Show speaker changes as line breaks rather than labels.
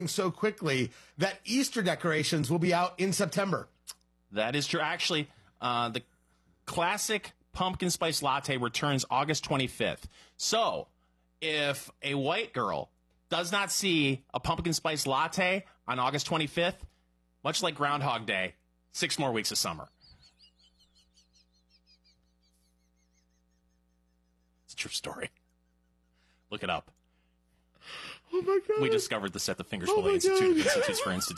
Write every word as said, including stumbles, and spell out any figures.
so quickly that Easter decorations will be out in September.
That is true. Actually, uh, the classic pumpkin spice latte returns August twenty-fifth. So if a white girl does not see a pumpkin spice latte on August twenty-fifth, much like Groundhog Day, six more weeks of summer. It's a true story. Look it up.
Oh, my God.
We discovered this at the
Oh,
Fingersville
my
Institute of
God.
Institutes for Institute.